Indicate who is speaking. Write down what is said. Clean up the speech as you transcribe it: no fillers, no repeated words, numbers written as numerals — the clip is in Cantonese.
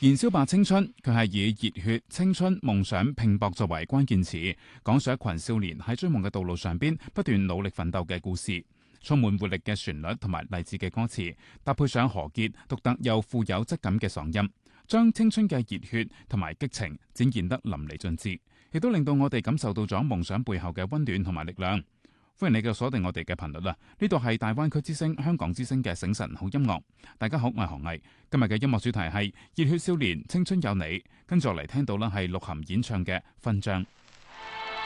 Speaker 1: 燃燒吧青春，佢係以熱血、青春、夢想拼搏作為關鍵詞，講述一群少年喺追夢嘅道路上邊不斷努力奮鬥嘅故事。充滿活力嘅旋律同埋勵志嘅歌詞，搭配上何潔獨特又富有質感嘅嗓音，將青春嘅熱血同埋激情展現得淋漓盡致，亦都令到我哋感受到咗夢想背後嘅溫暖同埋力量。歡迎你嘅鎖定我哋嘅頻率啦！呢度係大灣區之聲、香港之聲嘅醒晨好音樂。大家好，我係何毅。今日嘅音樂主題係熱血少年，青春有你。跟住落嚟聽到啦係鹿晗演唱嘅《勳章》。